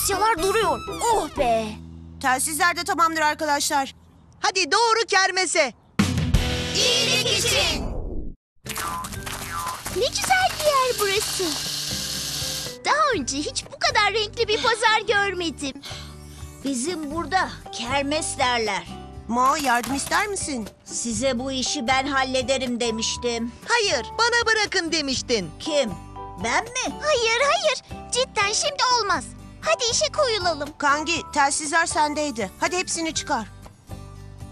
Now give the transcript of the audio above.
Dosyalar duruyor. Oh be. Telsizler de tamamdır arkadaşlar. Hadi doğru kermese. İyilik için. Ne güzel bir yer burası. Daha önce hiç bu kadar renkli bir pazar görmedim. Bizim burada kermes derler. Mo, yardım ister misin? Size bu işi ben hallederim demiştim. Hayır, bana bırakın demiştin. Kim? Ben mi? Hayır. Cidden şimdi olmaz. Hadi işe koyulalım. Kangi, telsizler sendeydi. Hadi hepsini çıkar.